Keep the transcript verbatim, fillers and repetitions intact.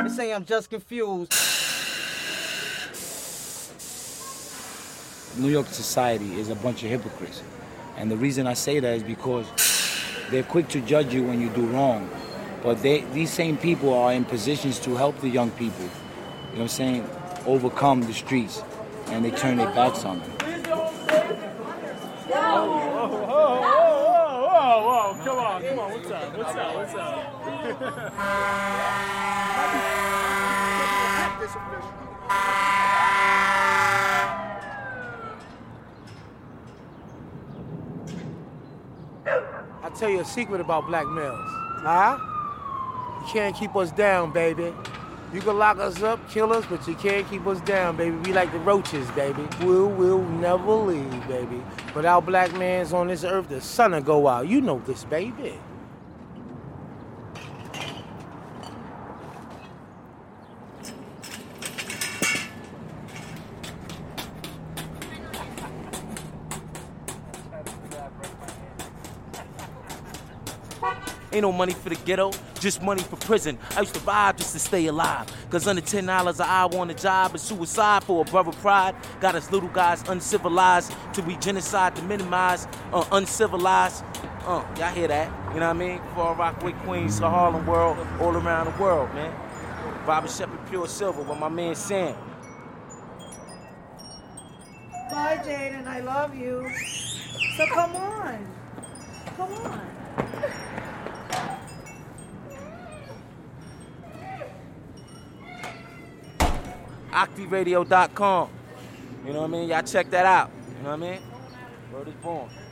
They say I'm just confused. New York society is a bunch of hypocrites. And the reason I say that is because they're quick to judge you when you do wrong. But they, these same people are in positions to help the young people, you know what I'm saying, overcome the streets, and they turn their backs on them. Whoa, whoa, whoa, whoa, whoa, whoa, come on, come on, what's up, what's up, what's up? I'll tell you a secret about black males, huh? You can't keep us down, baby. You can lock us up, kill us, but you can't keep us down, baby. We like the roaches, baby. We'll, we'll never leave, baby. Without black mans on this earth, the sun will go out. You know this, baby. Ain't no money for the ghetto, just money for prison. I used to vibe just to stay alive. Cause under ten dollars an hour on the job is suicide for a brother pride. Got us little guys uncivilized till we genocide to minimize uh, uncivilized. Uh, y'all hear that? You know what I mean? Before I rock with Queens, the Harlem world, all around the world, man. Robert Shepard, Pure Silver with my man Sam. Bye, Jaden, I love you. So come on. Come on. Octi Radio dot com. You know what I mean? Y'all check that out. You know what I mean? Word is born.